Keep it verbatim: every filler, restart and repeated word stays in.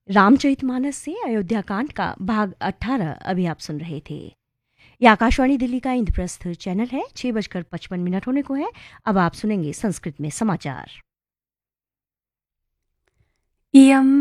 रामचरितमानस से अयोध्या कांड का भाग अठारह अभी आप सुन रहे थे। यह आकाशवाणी दिल्ली का इंद्रप्रस्थ चैनल है। छह बजकर पचपन मिनट होने को है। अब आप सुनेंगे संस्कृत में समाचार। इयम्